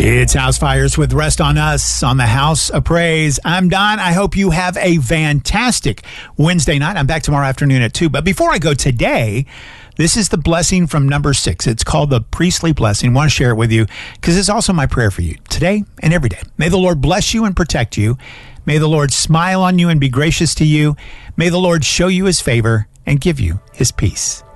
It's House Fires with Rest on Us on the House of Praise. I'm Don. I hope you have a fantastic Wednesday night. I'm back tomorrow afternoon at 2. But before I go today, this is the blessing from number 6. It's called the priestly blessing. I want to share it with you because it's also my prayer for you today and every day. May the Lord bless you and protect you. May the Lord smile on you and be gracious to you. May the Lord show you his favor and give you his peace.